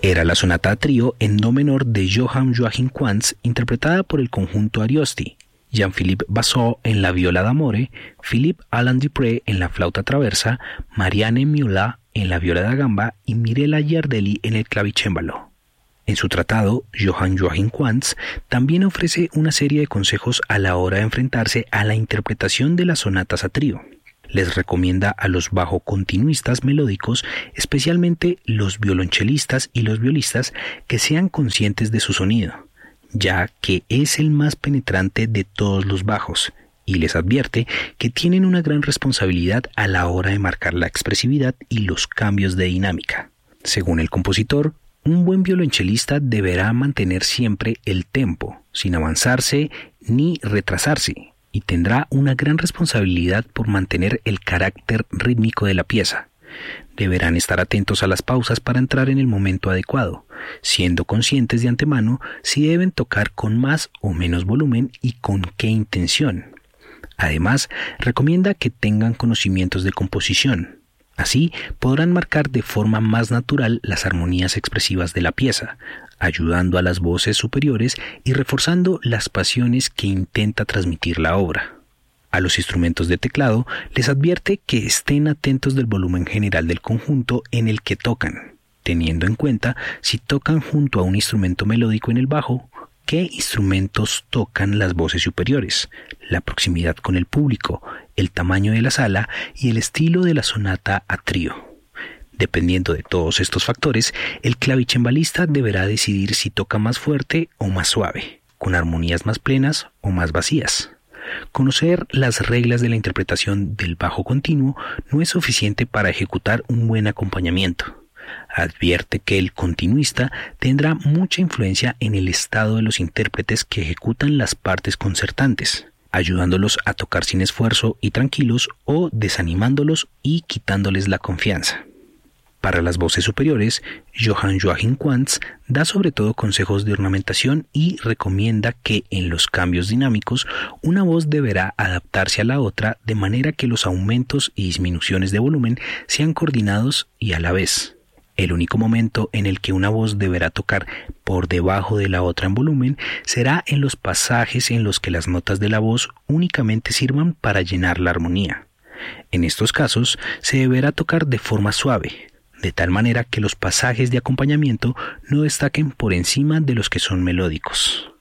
Era la sonata a trío en do menor de Johann Joachim Quantz, interpretada por el conjunto Ariosti, Jean-Philippe Bassot en la viola d'amore, Philippe Alain Dupré en la flauta traversa, Marianne Miola en la viola da gamba y Mirella Giardelli en el clavicémbalo. En su tratado, Johann Joachim Quantz también ofrece una serie de consejos a la hora de enfrentarse a la interpretación de las sonatas a trío. Les recomienda a los bajocontinuistas melódicos, especialmente los violonchelistas y los violistas, que sean conscientes de su sonido, ya que es el más penetrante de todos los bajos, y les advierte que tienen una gran responsabilidad a la hora de marcar la expresividad y los cambios de dinámica. Según el compositor, un buen violonchelista deberá mantener siempre el tempo, sin avanzarse ni retrasarse, y tendrá una gran responsabilidad por mantener el carácter rítmico de la pieza. Deberán estar atentos a las pausas para entrar en el momento adecuado, siendo conscientes de antemano si deben tocar con más o menos volumen y con qué intención. Además, recomienda que tengan conocimientos de composición. Así podrán marcar de forma más natural las armonías expresivas de la pieza, ayudando a las voces superiores y reforzando las pasiones que intenta transmitir la obra. A los instrumentos de teclado les advierte que estén atentos del volumen general del conjunto en el que tocan, teniendo en cuenta si tocan junto a un instrumento melódico en el bajo, qué instrumentos tocan las voces superiores, la proximidad con el público, el tamaño de la sala y el estilo de la sonata a trío. Dependiendo de todos estos factores, el clavicembalista deberá decidir si toca más fuerte o más suave, con armonías más plenas o más vacías. Conocer las reglas de la interpretación del bajo continuo no es suficiente para ejecutar un buen acompañamiento. Advierte que el continuista tendrá mucha influencia en el estado de los intérpretes que ejecutan las partes concertantes, ayudándolos a tocar sin esfuerzo y tranquilos o desanimándolos y quitándoles la confianza. Para las voces superiores, Johann Joachim Quantz da sobre todo consejos de ornamentación y recomienda que en los cambios dinámicos una voz deberá adaptarse a la otra de manera que los aumentos y disminuciones de volumen sean coordinados y a la vez. El único momento en el que una voz deberá tocar por debajo de la otra en volumen será en los pasajes en los que las notas de la voz únicamente sirvan para llenar la armonía. En estos casos se deberá tocar de forma suave, de tal manera que los pasajes de acompañamiento no destaquen por encima de los que son melódicos.